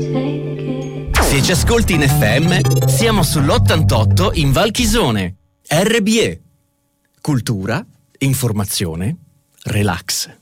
Se ci ascolti in FM, siamo sull'88 in Val Chisone. RBE. Cultura, informazione, relax.